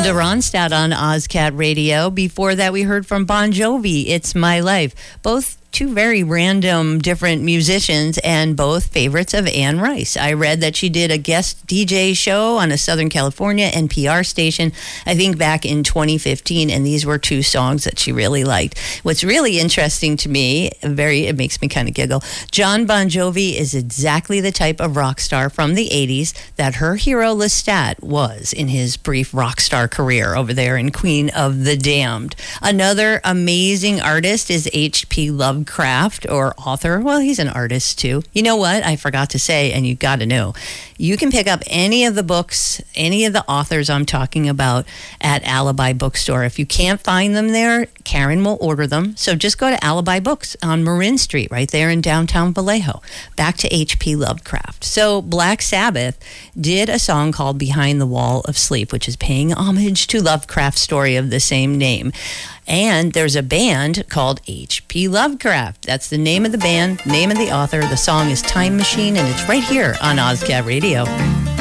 Linda Ronstadt on Ozcat Radio. Before that, we heard from Bon Jovi, It's My Life. Both two very random different musicians and both favorites of Anne Rice. I read that she did a guest DJ show on a Southern California NPR station, I think back in 2015, and these were two songs that she really liked. What's really interesting to me, it makes me kind of giggle, John Bon Jovi is exactly the type of rock star from the 80s that her hero Lestat was in his brief rock star career over there in Queen of the Damned. Another amazing artist is H.P. Lovecraft, or author. Well, he's an artist too. You know what? I forgot to say, and you got to know, you can pick up any of the books, any of the authors I'm talking about at Alibi Bookstore. If you can't find them there, Karen will order them. So just go to Alibi Books on Marin Street, right there in downtown Vallejo. Back to H.P. Lovecraft. So Black Sabbath did a song called Behind the Wall of Sleep, which is paying homage to Lovecraft's story of the same name. And there's a band called H.P. Lovecraft. That's the name of the band, name of the author. The song is Time Machine, and it's right here on Ozcat Radio.